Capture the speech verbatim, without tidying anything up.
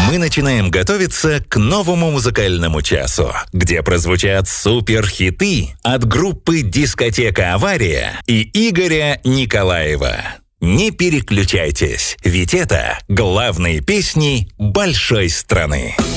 Мы начинаем готовиться к новому музыкальному часу, где прозвучат суперхиты от группы «Дискотека Авария» и Игоря Николаева. Не переключайтесь, ведь это главные песни большой страны.